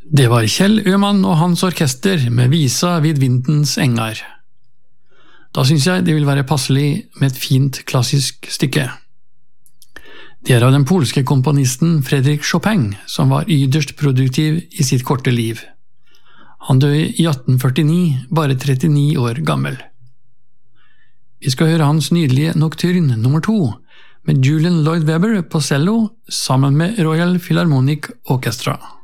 Det var Kjell Øman og hans orkester med Visa vid vindens engar. Da synes jeg det vil være passelig med et fint klassisk stykke. Det er av den polske komponisten Frédéric Chopin, som var ytterst produktiv i sitt korte liv. Han døde i 1849, bare 39 år gammel. Vi skal høre hans nydelige Nocturne nummer 2, med Julian Lloyd Webber på cello sammen med Royal Philharmonic Orchestra.